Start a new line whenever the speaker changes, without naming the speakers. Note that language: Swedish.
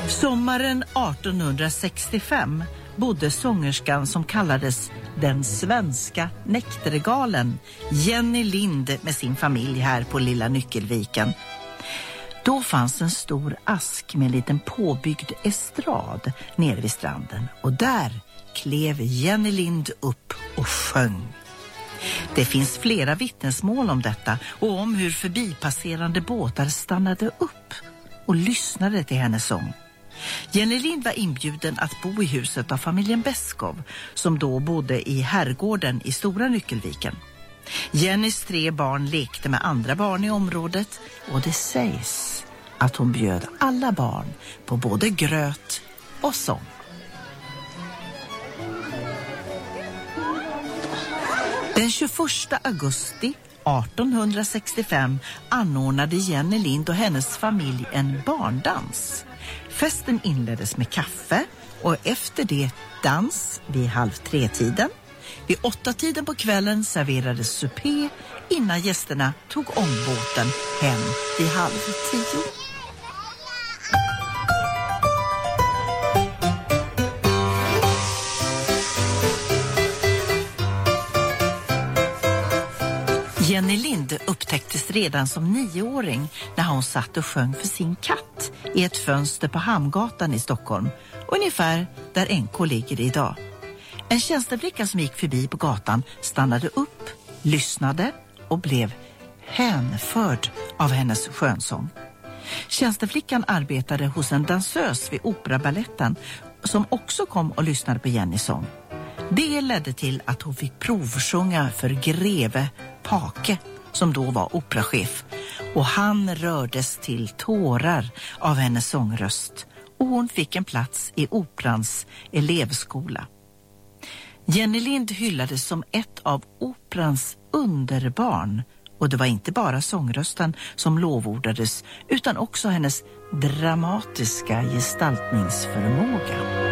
Sommaren 1865 bodde sångerskan som kallades den svenska näktergalen, Jenny Lind, med sin familj här på Lilla Nyckelviken. Då fanns en stor ask med en liten påbyggd estrad nere vid stranden, och där klev Jenny Lind upp och sjöng. Det finns flera vittnesmål om detta och om hur förbipasserande båtar stannade upp och lyssnade till hennes sång. Jenny Lind var inbjuden att bo i huset av familjen Beskow, som då bodde i herrgården i Stora Nyckelviken. Jennys 3 barn lekte med andra barn i området, och det sägs att hon bjöd alla barn på både gröt och sång. Den 21 augusti 1865 anordnade Jenny Lind och hennes familj en barndans. Festen inleddes med kaffe och efter det dans vid 2:30. Vid 8-tiden på kvällen serverades supé innan gästerna tog ångbåten hem vid 9:30. Jenny Lind upptäcktes redan som 9-åring när hon satt och sjöng för sin katt i ett fönster på Hamngatan i Stockholm, ungefär där NK ligger idag. En tjänsteflicka som gick förbi på gatan stannade upp, lyssnade och blev hänförd av hennes skönsång. Tjänsteflickan arbetade hos en dansös vid Operabaletten som också kom och lyssnade på Jennys sång. Det ledde till att hon fick provsjunga för greve Pake, som då var operachef, och han rördes till tårar av hennes sångröst, och hon fick en plats i operans elevskola. Jenny Lind hyllades som ett av operans underbarn, och det var inte bara sångrösten som lovordades utan också hennes dramatiska gestaltningsförmåga.